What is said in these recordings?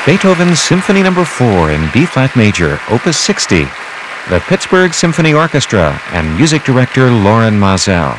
Beethoven's Symphony No. 4 in B-flat major, Opus 60, the Pittsburgh Symphony Orchestra, and music director Loren Maazel.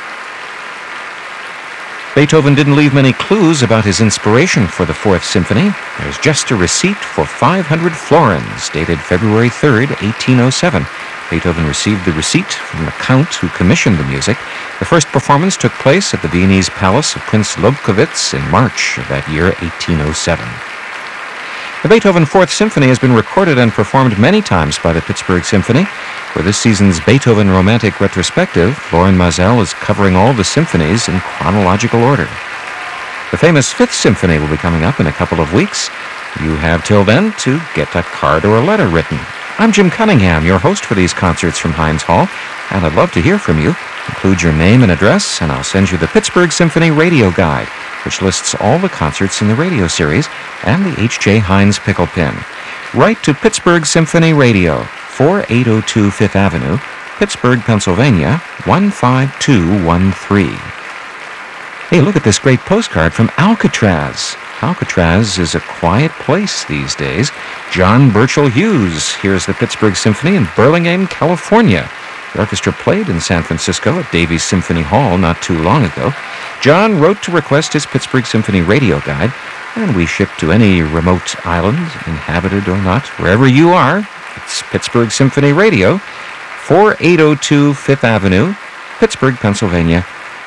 Beethoven didn't leave many clues about his inspiration for the Fourth Symphony. There's just a receipt for 500 florins, dated February 3rd, 1807. Beethoven received the receipt from the Count who commissioned the music. The first performance took place at the Viennese palace of Prince Lobkowitz in March of that year, 1807. The Beethoven Fourth Symphony has been recorded and performed many times by the Pittsburgh Symphony. For this season's Beethoven Romantic Retrospective, Loren Maazel is covering all the symphonies in chronological order. The famous Fifth Symphony will be coming up in a couple of weeks. You have till then to get a card or a letter written. I'm Jim Cunningham, your host for these concerts from Heinz Hall, and I'd love to hear from you. Include your name and address, and I'll send you the Pittsburgh Symphony Radio Guide, which lists all the concerts in the radio series, and the H.J. Heinz pickle pin. Write to Pittsburgh Symphony Radio, 4802 Fifth Avenue, Pittsburgh, Pennsylvania, 15213. Hey, look at this great postcard from Alcatraz. Alcatraz is a quiet place these days. John Burchell Hughes hears the Pittsburgh Symphony in Burlingame, California. The orchestra played in San Francisco at Davies Symphony Hall not too long ago. John wrote to request his Pittsburgh Symphony Radio Guide, and we ship to any remote island, inhabited or not, wherever you are. It's Pittsburgh Symphony Radio, 4802 Fifth Avenue, Pittsburgh, Pennsylvania,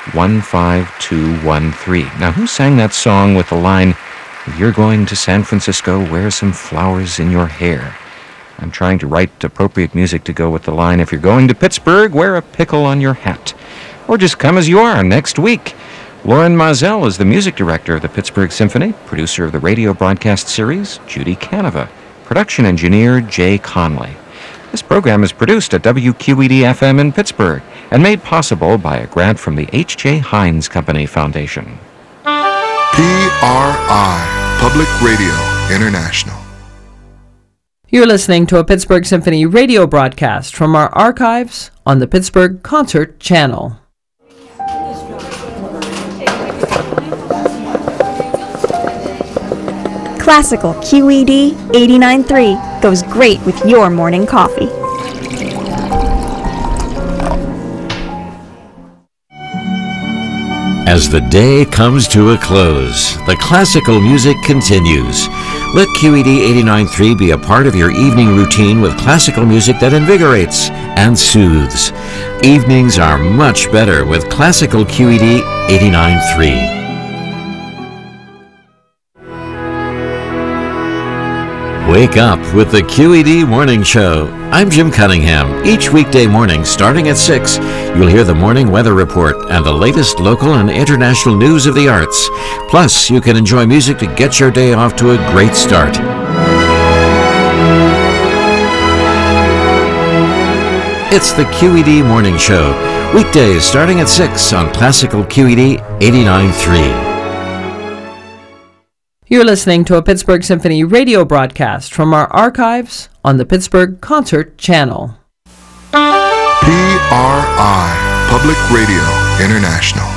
15213. Now, who sang that song with the line, "If you're going to San Francisco, wear some flowers in your hair"? I'm trying to write appropriate music to go with the line, "If you're going to Pittsburgh, wear a pickle on your hat." Or just come as you are next week. Loren Maazel is the music director of the Pittsburgh Symphony, producer of the radio broadcast series, Judy Canova, production engineer, Jay Conley. This program is produced at WQED-FM in Pittsburgh and made possible by a grant from the H.J. Heinz Company Foundation. PRI, Public Radio International. You're listening to a Pittsburgh Symphony radio broadcast from our archives on the Pittsburgh Concert Channel. Classical QED 89.3 goes great with your morning coffee. As the day comes to a close, the classical music continues. Let QED 89.3 be a part of your evening routine with classical music that invigorates and soothes. Evenings are much better with classical QED 89.3. Wake up with the QED Morning Show. I'm Jim Cunningham. Each weekday morning, starting at 6, you'll hear the morning weather report and the latest local and international news of the arts. Plus, you can enjoy music to get your day off to a great start. It's the QED Morning Show. Weekdays starting at 6 on Classical QED 89.3. You're listening to a Pittsburgh Symphony radio broadcast from our archives on the Pittsburgh Concert Channel. PRI, Public Radio International.